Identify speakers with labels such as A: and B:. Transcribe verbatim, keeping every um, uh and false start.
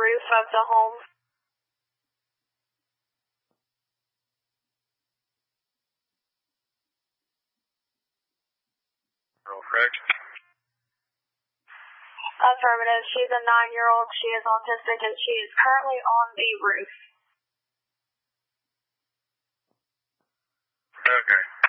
A: roof of the home.
B: Correct?
A: Affirmative. She's a nine-year-old. She is autistic, and she is currently on the roof.
B: Okay.